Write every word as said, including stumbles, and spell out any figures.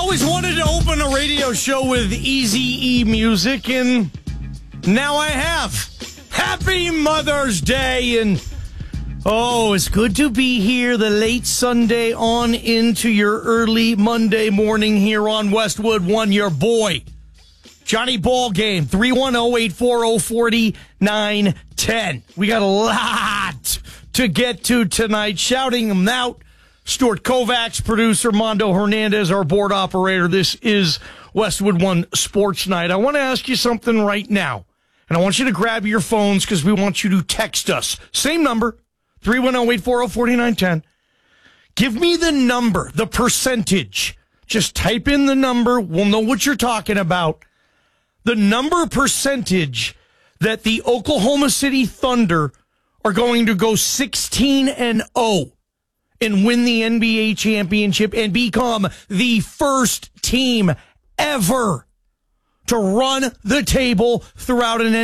always wanted to open a radio show with Eazy-E music, and now I have. Happy Mother's Day, and oh, it's good to be here the late Sunday on into your early Monday morning here on Westwood One. Your boy, Johnny Ballgame, three one zero, eight four zero, four nine one zero. We got a lot to get to tonight. Shouting them out. Stuart Kovacs, producer, Mondo Hernandez, our board operator. This is Westwood One Sports Night. I want to ask you something right now, and I want you to grab your phones because we want you to text us. Same number, three one zero, eight four zero, four nine one zero. Give me the number, the percentage. Just type in the number. We'll know what you're talking about. The number percentage that the Oklahoma City Thunder are going to go sixteen and oh. and win the N B A championship and become the first team ever to run the table throughout an